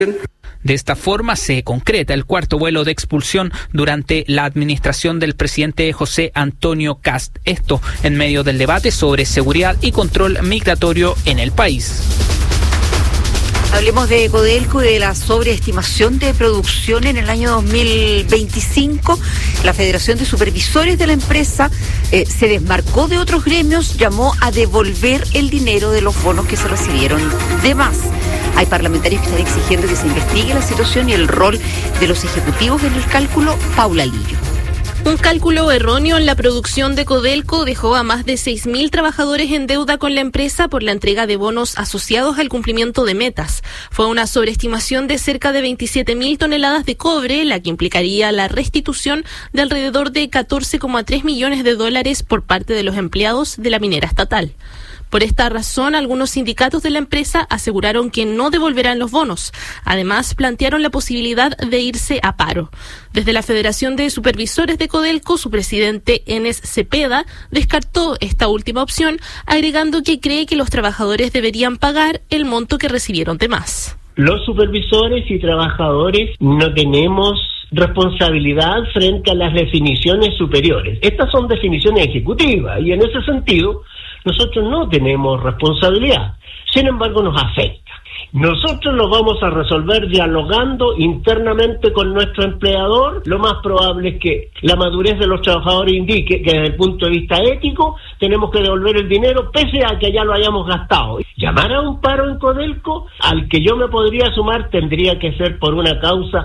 De esta forma se concreta el cuarto vuelo de expulsión durante la administración del presidente José Antonio Kast. Esto en medio del debate sobre seguridad y control migratorio en el país. Hablemos de Codelco y de la sobreestimación de producción en el año 2025. La Federación de Supervisores de la empresa se desmarcó de otros gremios, llamó a devolver el dinero de los bonos que se recibieron de más. Hay parlamentarios que están exigiendo que se investigue la situación y el rol de los ejecutivos en el cálculo. Paula Lillo. Un cálculo erróneo en la producción de Codelco dejó a más de 6.000 trabajadores en deuda con la empresa por la entrega de bonos asociados al cumplimiento de metas. Fue una sobreestimación de cerca de 27.000 toneladas de cobre, la que implicaría la restitución de alrededor de 14,3 millones de dólares por parte de los empleados de la minera estatal. Por esta razón, algunos sindicatos de la empresa aseguraron que no devolverán los bonos. Además, plantearon la posibilidad de irse a paro. Desde la Federación de Supervisores de Codelco, su presidente Enes Cepeda descartó esta última opción, agregando que cree que los trabajadores deberían pagar el monto que recibieron de más. Los supervisores y trabajadores no tenemos responsabilidad frente a las definiciones superiores. Estas son definiciones ejecutivas y en ese sentido nosotros no tenemos responsabilidad. Sin embargo, nos afecta. Nosotros lo vamos a resolver dialogando internamente con nuestro empleador. Lo más probable es que la madurez de los trabajadores indique que desde el punto de vista ético tenemos que devolver el dinero pese a que ya lo hayamos gastado. Llamar a un paro en Codelco, al que yo me podría sumar, tendría que ser por una causa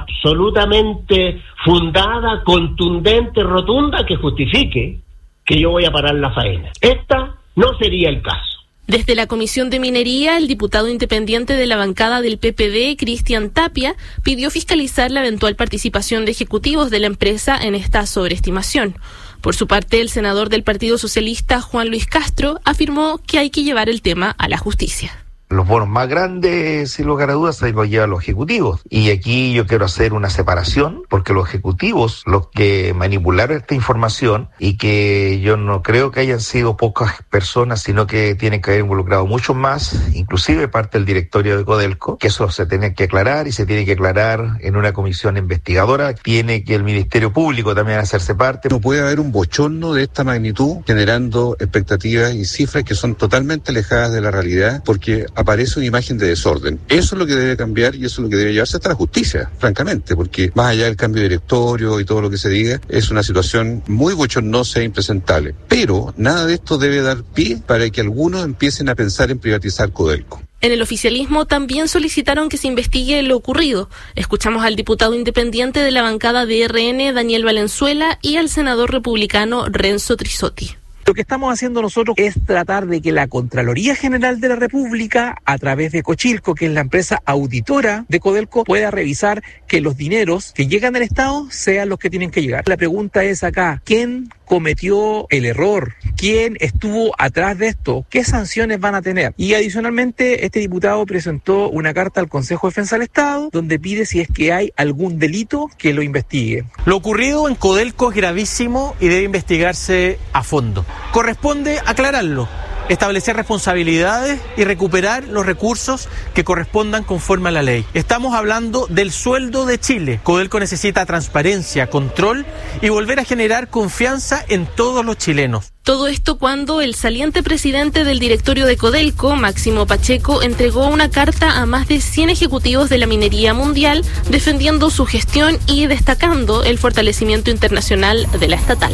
absolutamente fundada, contundente, rotunda, que justifique que yo voy a parar la faena. Esta no sería el caso. Desde la Comisión de Minería, el diputado independiente de la bancada del PPD, Cristian Tapia, pidió fiscalizar la eventual participación de ejecutivos de la empresa en esta sobreestimación. Por su parte, el senador del Partido Socialista, Juan Luis Castro, afirmó que hay que llevar el tema a la justicia. Los bonos más grandes, sin lugar a dudas, se los llevan los ejecutivos. Y aquí yo quiero hacer una separación, porque los ejecutivos, los que manipularon esta información, y que yo no creo que hayan sido pocas personas, sino que tienen que haber involucrado mucho más, inclusive parte del directorio de Codelco, que eso se tiene que aclarar y se tiene que aclarar en una comisión investigadora. Tiene que el Ministerio Público también hacerse parte. No puede haber un bochorno de esta magnitud generando expectativas y cifras que son totalmente alejadas de la realidad, porque aparece una imagen de desorden. Eso es lo que debe cambiar y eso es lo que debe llevarse hasta la justicia, francamente, porque más allá del cambio de directorio y todo lo que se diga, es una situación muy bochornosa e impresentable. Pero nada de esto debe dar pie para que algunos empiecen a pensar en privatizar Codelco. En el oficialismo también solicitaron que se investigue lo ocurrido. Escuchamos al diputado independiente de la bancada de RN, Daniel Valenzuela, y al senador republicano Renzo Trisotti. Lo que estamos haciendo nosotros es tratar de que la Contraloría General de la República, a través de Cochilco, que es la empresa auditora de Codelco, pueda revisar que los dineros que llegan al Estado sean los que tienen que llegar. La pregunta es acá, ¿quién cometió el error? ¿Quién estuvo atrás de esto? ¿Qué sanciones van a tener? Y adicionalmente, este diputado presentó una carta al Consejo de Defensa del Estado donde pide si es que hay algún delito que lo investigue. Lo ocurrido en Codelco es gravísimo y debe investigarse a fondo. Corresponde aclararlo, establecer responsabilidades y recuperar los recursos que correspondan conforme a la ley. Estamos hablando del sueldo de Chile. Codelco necesita transparencia, control y volver a generar confianza en todos los chilenos. Todo esto cuando el saliente presidente del directorio de Codelco, Máximo Pacheco, entregó una carta a más de 100 ejecutivos de la minería mundial defendiendo su gestión y destacando el fortalecimiento internacional de la estatal.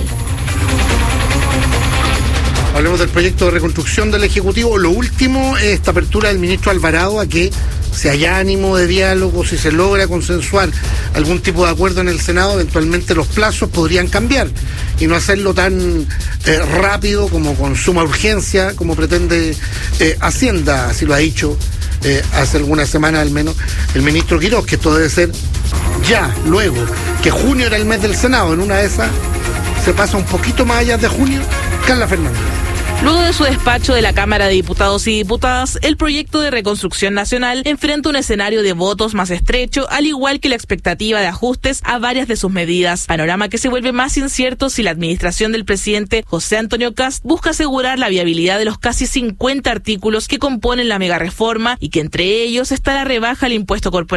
Hablemos del proyecto de reconstrucción del Ejecutivo. Lo último es esta apertura del ministro Alvarado a que si hay ánimo de diálogo, si se logra consensuar algún tipo de acuerdo en el Senado, eventualmente los plazos podrían cambiar y no hacerlo tan rápido como con suma urgencia como pretende Hacienda, así lo ha dicho hace algunas semanas al menos el ministro Quirós, que esto debe ser ya, luego, que junio era el mes del Senado. En una de esas se pasa un poquito más allá de junio. Carla Fernández. Luego de su despacho de la Cámara de Diputados y Diputadas, el proyecto de reconstrucción nacional enfrenta un escenario de votos más estrecho, al igual que la expectativa de ajustes a varias de sus medidas, panorama que se vuelve más incierto si la administración del presidente José Antonio Kast busca asegurar la viabilidad de los casi 50 artículos que componen la megareforma y que entre ellos está la rebaja al impuesto corporativo